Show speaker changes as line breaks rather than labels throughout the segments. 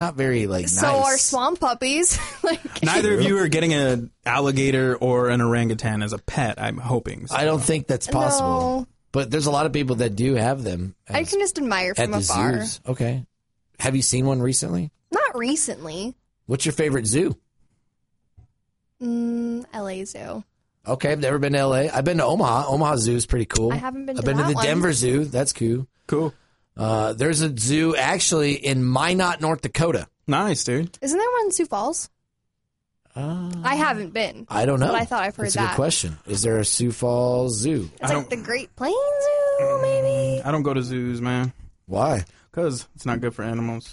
not very, nice.
So are swamp puppies.
Neither of you are getting an alligator or an orangutan as a pet, I'm hoping. So.
I don't think that's possible.
No.
But there's a lot of people that do have them.
I can just admire from
at the
afar.
zoos. Okay. Have you seen one recently?
Not recently.
What's your favorite zoo?
LA Zoo.
Okay, I've never been to LA. I've been to Omaha. Omaha Zoo is pretty cool.
I haven't been to
I've been to
that
the
one.
Denver Zoo. That's cool.
Cool.
There's a zoo actually in Minot, North Dakota.
Nice, dude.
Isn't there one in Sioux Falls? I haven't been.
I don't know.
But I thought I've heard
That's
that.
a good question. Is there a Sioux Falls Zoo?
It's like the Great Plains Zoo, maybe?
I don't go to zoos, man.
Why?
Because it's not good for animals.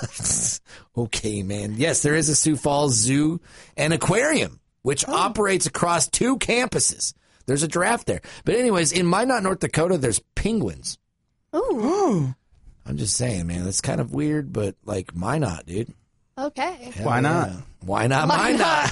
Okay, man. Yes, there is a Sioux Falls Zoo and Aquarium, which operates across 2 campuses. There's a giraffe there. But anyways, in Minot, North Dakota, there's penguins.
Ooh.
I'm just saying, man. That's kind of weird, but Minot, dude.
Okay.
Hell
Why not?
yeah. Why not Minot?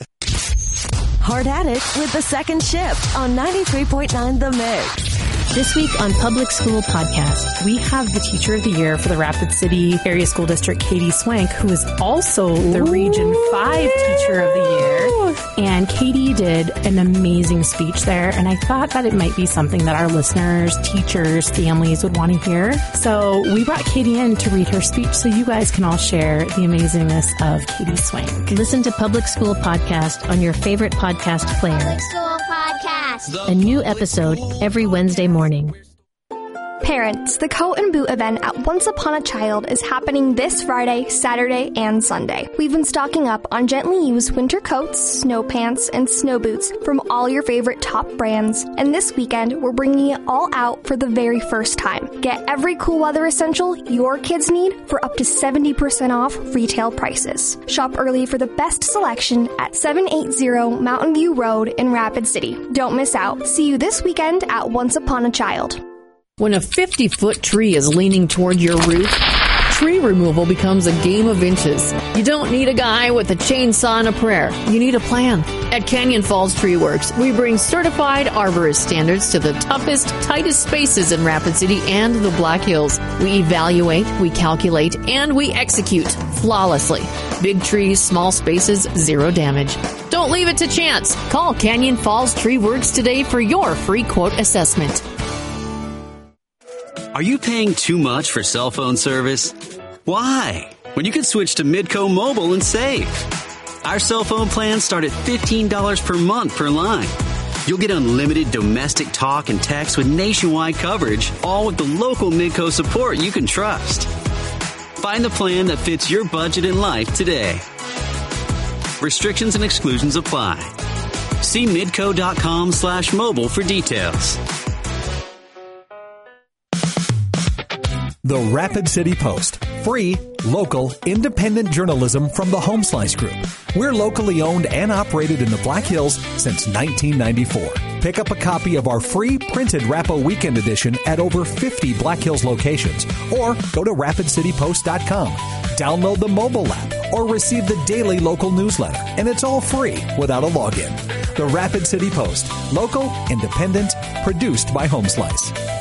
Hard at It with the second shift on 93.9 The Mix.
This week on Public School Podcast, we have the Teacher of the Year for the Rapid City Area School District, Katie Swank, who is also the Region 5 Teacher of the Year. And Katie did an amazing speech there, and I thought that it might be something that our listeners, teachers, families would want to hear. So we brought Katie in to read her speech so you guys can all share the amazingness of Katie Swank. Listen to Public School Podcast on your favorite podcast player.
Public School Podcast.
A new episode every Wednesday morning.
Parents, the Coat and Boot event at Once Upon a Child is happening this Friday, Saturday, and Sunday. We've been stocking up on gently used winter coats, snow pants, and snow boots from all your favorite top brands. And this weekend, we're bringing it all out for the very first time. Get every cool weather essential your kids need for up to 70% off retail prices. Shop early for the best selection at 780 Mountain View Road in Rapid City. Don't miss out. See you this weekend at Once Upon a Child.
When a 50-foot tree is leaning toward your roof, tree removal becomes a game of inches. You don't need a guy with a chainsaw and a prayer. You need a plan. At Canyon Falls Tree Works, we bring certified arborist standards to the toughest, tightest spaces in Rapid City and the Black Hills. We evaluate, we calculate, and we execute flawlessly. Big trees, small spaces, zero damage. Don't leave it to chance. Call Canyon Falls Tree Works today for your free quote assessment.
Are you paying too much for cell phone service? Why? When you can switch to Midco Mobile and save. Our cell phone plans start at $15 per month per line. You'll get unlimited domestic talk and text with nationwide coverage, all with the local Midco support you can trust. Find the plan that fits your budget and life today. Restrictions and exclusions apply. See midco.com/mobile for details.
The Rapid City Post. Free, local, independent journalism from the Home Slice Group. We're locally owned and operated in the Black Hills since 1994. Pick up a copy of our free printed Rappo Weekend Edition at over 50 Black Hills locations or go to rapidcitypost.com. Download the mobile app or receive the daily local newsletter, and it's all free without a login. The Rapid City Post. Local, independent, produced by Home Slice.